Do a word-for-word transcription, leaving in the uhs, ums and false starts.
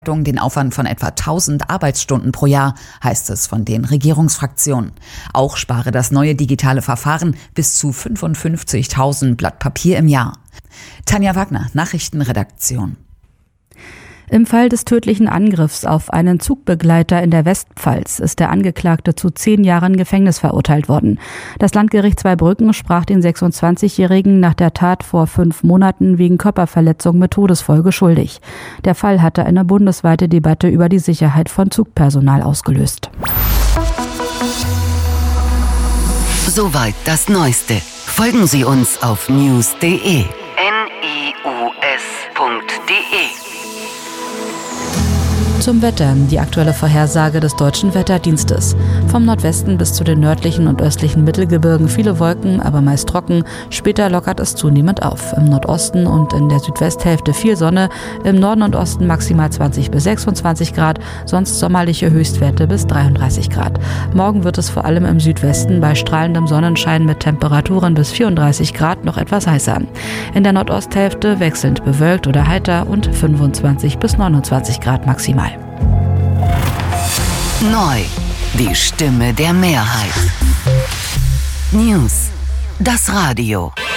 Den Aufwand von etwa tausend Arbeitsstunden pro Jahr, heißt es von den Regierungsfraktionen. Auch spare das neue digitale Verfahren bis zu fünfundfünfzigtausend Blatt Papier im Jahr. Tanja Wagner, Nachrichtenredaktion. Im Fall des tödlichen Angriffs auf einen Zugbegleiter in der Westpfalz ist der Angeklagte zu zehn Jahren Gefängnis verurteilt worden. Das Landgericht Zweibrücken sprach den sechsundzwanzigjährigen nach der Tat vor fünf Monaten wegen Körperverletzung mit Todesfolge schuldig. Der Fall hatte eine bundesweite Debatte über die Sicherheit von Zugpersonal ausgelöst. Soweit das Neueste. Folgen Sie uns auf news punkt de. N I U S punkt de. Zum Wetter, die aktuelle Vorhersage des Deutschen Wetterdienstes. Vom Nordwesten bis zu den nördlichen und östlichen Mittelgebirgen viele Wolken, aber meist trocken. Später lockert es zunehmend auf. Im Nordosten und in der Südwesthälfte viel Sonne. Im Norden und Osten maximal zwanzig bis sechsundzwanzig Grad, sonst sommerliche Höchstwerte bis dreiunddreißig Grad. Morgen wird es vor allem im Südwesten bei strahlendem Sonnenschein mit Temperaturen bis vierunddreißig Grad noch etwas heißer. In der Nordosthälfte wechselnd bewölkt oder heiter und fünfundzwanzig bis neunundzwanzig Grad maximal. Neu, die Stimme der Mehrheit. News, das Radio.